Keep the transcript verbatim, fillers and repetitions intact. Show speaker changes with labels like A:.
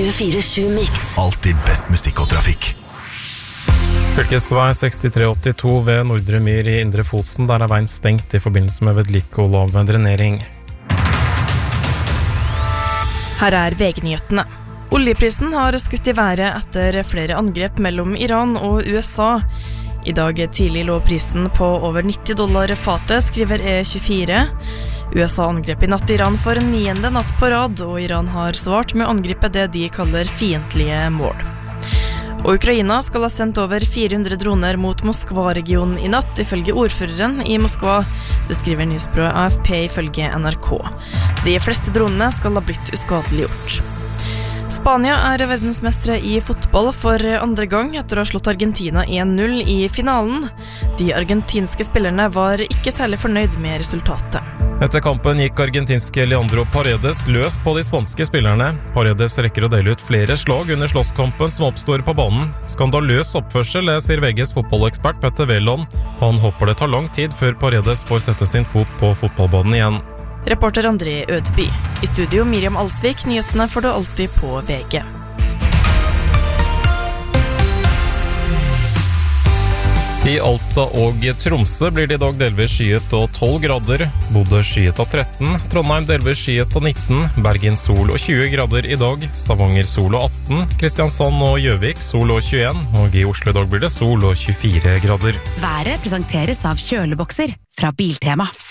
A: tjuefire sju Mix.
B: Alltid best musikk og trafikk.
C: Fylkesvei sekstitre åttito ved Nordre Myr i Indre Fosen. Der er veien stengt i forbindelse med vedlikehold av drenering.
D: Her er V G-nyhetene. Oljeprisen har skutt i været etter flere angrep mellom Iran og U S A. I dag tidlig lå prisen på over nitti dollar fatet, skriver E tjuefire. U S A angrep i natt Iran for niende natt på rad, og Iran har svart med å angripe det de kaller fiendtlige mål. Og Ukraina skal ha sendt over fire hundre droner mot Moskva-regionen i natt, ifølge ordføreren i Moskva. Det skriver nyhetsbyrået A F P ifølge N R K. De fleste dronene skal ha blitt uskadeliggjort. Spania er verdensmestre i fotball for andre gang etter å ha slått Argentina en null i finalen. De argentinske spillerne var ikke særlig fornøyd med resultatet.
C: Etter kampen gikk argentinske Leandro Paredes løs på de spanske spillerne. Paredes rekker å dele ut flere slag under slåsskampen som oppstår på banen. Skandaløs oppførsel, sier V G's fotballekspert Petter Veland. Han håper det tar lang tid før Paredes får sette sin fot på fotballbanen igjen.
D: Reporter André Ødeby. I studio Miriam Alsvik, nyhetene får du alltid på V G.
C: I Alta og Tromsø blir det i dag delvis skyet og tolv grader. Bodø skyet av tretten, Trondheim delvis skyet av nitten, Bergen sol og tjue grader i dag, Stavanger sol og atten, Kristiansand og Gjøvik sol og tjueen, og i Oslo i dag blir det sol og tjuefire grader.
E: Været presenteres av kjølebokser fra Biltema.